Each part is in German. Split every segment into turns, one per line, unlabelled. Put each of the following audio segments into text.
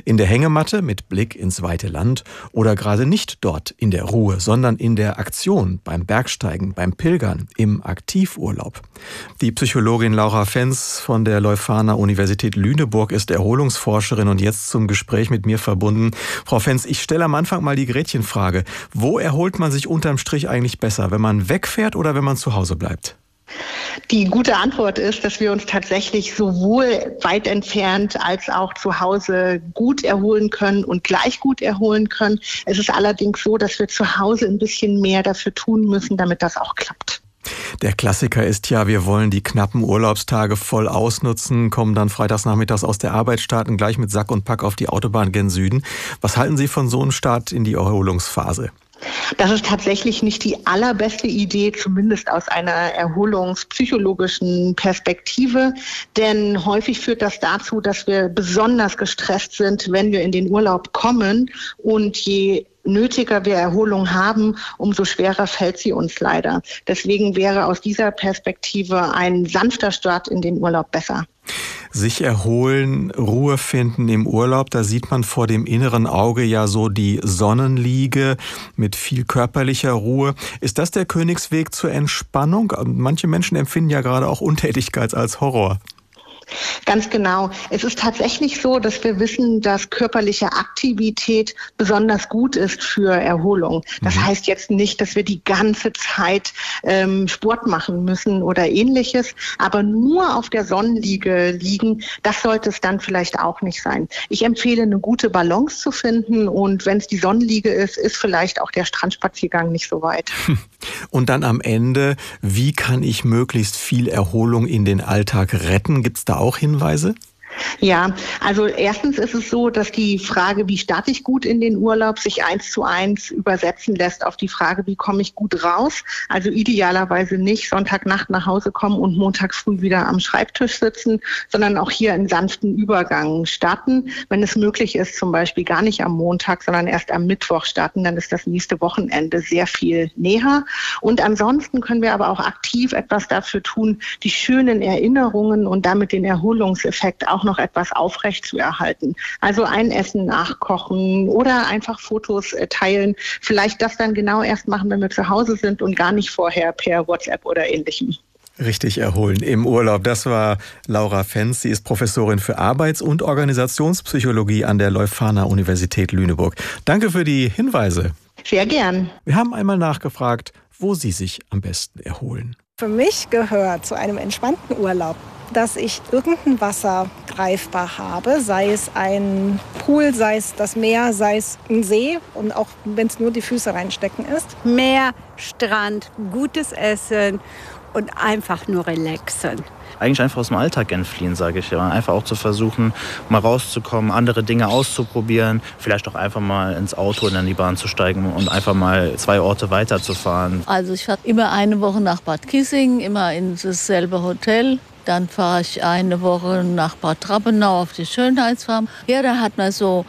In der Hängematte mit Blick ins weite Land oder gerade nicht dort in der Ruhe, sondern in der Aktion, beim Bergsteigen, beim Pilgern, im Aktivurlaub. Die Psychologin Laura Fenz von der Leuphana Universität Lüneburg ist Erholungsforscherin und jetzt zum Gespräch mit mir verbunden. Frau Fenz, ich stelle am Anfang mal die Gretchenfrage. Wo erholt man sich unterm Strich eigentlich besser, wenn man wegfährt oder wenn man zu Hause bleibt?
Die gute Antwort ist, dass wir uns tatsächlich sowohl weit entfernt als auch zu Hause gut erholen können und gleich gut erholen können. Es ist allerdings so, dass wir zu Hause ein bisschen mehr dafür tun müssen, damit das auch klappt.
Der Klassiker ist ja, wir wollen die knappen Urlaubstage voll ausnutzen, kommen dann freitags nachmittags aus der Arbeit, starten gleich mit Sack und Pack auf die Autobahn gen Süden. Was halten Sie von so einem Start in die Erholungsphase?
Das ist tatsächlich nicht die allerbeste Idee, zumindest aus einer erholungspsychologischen Perspektive. Denn häufig führt das dazu, dass wir besonders gestresst sind, wenn wir in den Urlaub kommen. Und je nötiger wir Erholung haben, umso schwerer fällt sie uns leider. Deswegen wäre aus dieser Perspektive ein sanfter Start in den Urlaub besser.
Sich erholen, Ruhe finden im Urlaub, da sieht man vor dem inneren Auge ja so die Sonnenliege mit viel körperlicher Ruhe. Ist das der Königsweg zur Entspannung? Manche Menschen empfinden ja gerade auch Untätigkeit als Horror.
Ganz genau. Es ist tatsächlich so, dass wir wissen, dass körperliche Aktivität besonders gut ist für Erholung. Das heißt jetzt nicht, dass wir die ganze Zeit Sport machen müssen oder Ähnliches, aber nur auf der Sonnenliege liegen, das sollte es dann vielleicht auch nicht sein. Ich empfehle, eine gute Balance zu finden und wenn es die Sonnenliege ist, ist vielleicht auch der Strandspaziergang nicht so weit.
Und dann am Ende, wie kann ich möglichst viel Erholung in den Alltag retten? Gibt es da auch Hinweise?
Ja, also erstens ist es so, dass die Frage, wie starte ich gut in den Urlaub, sich 1:1 übersetzen lässt auf die Frage, wie komme ich gut raus. Also idealerweise nicht Sonntagnacht nach Hause kommen und Montag früh wieder am Schreibtisch sitzen, sondern auch hier einen sanften Übergang starten. Wenn es möglich ist, zum Beispiel gar nicht am Montag, sondern erst am Mittwoch starten, dann ist das nächste Wochenende sehr viel näher. Und ansonsten können wir aber auch aktiv etwas dafür tun, die schönen Erinnerungen und damit den Erholungseffekt auch noch etwas aufrecht zu erhalten. Also ein Essen nachkochen oder einfach Fotos teilen. Vielleicht das dann genau erst machen, wenn wir zu Hause sind und gar nicht vorher per WhatsApp oder Ähnlichem.
Richtig erholen im Urlaub. Das war Laura Fenz. Sie ist Professorin für Arbeits- und Organisationspsychologie an der Leuphana Universität Lüneburg. Danke für die Hinweise.
Sehr gern.
Wir haben einmal nachgefragt, wo Sie sich am besten erholen.
Für mich gehört zu einem entspannten Urlaub, dass ich irgendein Wasser greifbar habe, sei es ein Pool, sei es das Meer, sei es ein See und auch wenn es nur die Füße reinstecken ist.
Meer, Strand, gutes Essen und einfach nur relaxen.
Eigentlich einfach aus dem Alltag entfliehen, sage ich ja. Einfach auch zu versuchen, mal rauszukommen, andere Dinge auszuprobieren. Vielleicht auch einfach mal ins Auto und in die Bahn zu steigen und einfach mal 2 Orte weiterzufahren.
Also ich fahre immer eine Woche nach Bad Kissing, immer in dasselbe Hotel. Dann fahre ich eine Woche nach Bad Trappenau auf die Schönheitsfarm. Ja, da hat man so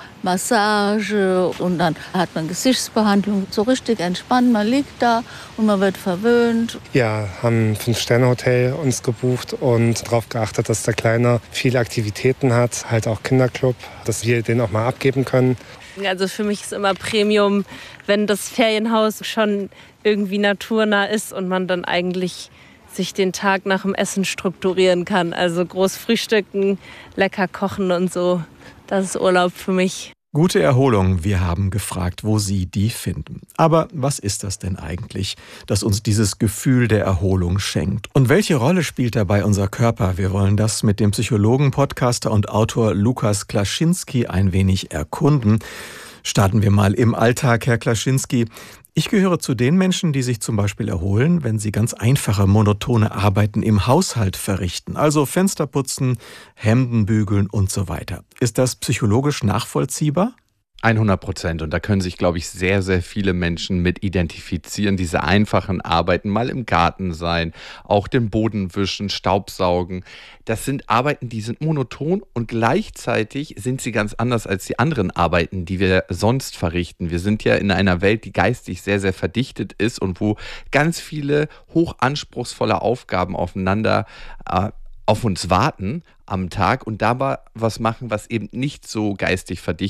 Massage und dann hat man Gesichtsbehandlung. So richtig entspannt, man liegt da und man wird verwöhnt.
Ja, haben ein 5-Sterne-Hotel uns gebucht und darauf geachtet, dass der Kleine viele Aktivitäten hat, halt auch Kinderclub, dass wir den auch mal abgeben können.
Also für mich ist immer Premium, wenn das Ferienhaus schon irgendwie naturnah ist und man dann eigentlich sich den Tag nach dem Essen strukturieren kann. Also groß frühstücken, lecker kochen und so. Das ist Urlaub für mich.
Gute Erholung, wir haben gefragt, wo Sie die finden. Aber was ist das denn eigentlich, das uns dieses Gefühl der Erholung schenkt? Und welche Rolle spielt dabei unser Körper? Wir wollen das mit dem Psychologen, Podcaster und Autor Lukas Klaschinski ein wenig erkunden. Starten wir mal im Alltag, Herr Klaschinski. Ich gehöre zu den Menschen, die sich zum Beispiel erholen, wenn sie ganz einfache, monotone Arbeiten im Haushalt verrichten. Also Fenster putzen, Hemden bügeln und so weiter. Ist das psychologisch nachvollziehbar?
100%. Und da können sich, glaube ich, sehr, sehr viele Menschen mit identifizieren. Diese einfachen Arbeiten, mal im Garten sein, auch den Boden wischen, Staubsaugen. Das sind Arbeiten, die sind monoton und gleichzeitig sind sie ganz anders als die anderen Arbeiten, die wir sonst verrichten. Wir sind ja in einer Welt, die geistig sehr, sehr verdichtet ist und wo ganz viele hochanspruchsvolle Aufgaben aufeinander auf uns warten am Tag und dabei was machen, was eben nicht so geistig verdichtet